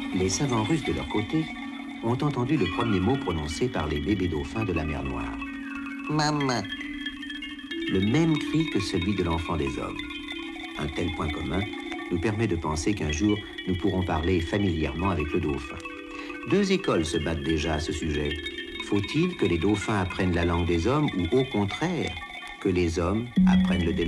Les savants russes, de leur côté, ont entendu le premier mot prononcé par les bébés dauphins de la mer Noire. Maman. Le même cri que celui de l'enfant des hommes. Un tel point commun nous permet de penser qu'un jour, nous pourrons parler familièrement avec le dauphin. 2 écoles se battent déjà à ce sujet. Faut-il que les dauphins apprennent la langue des hommes ou au contraire, que les hommes apprennent le delphin?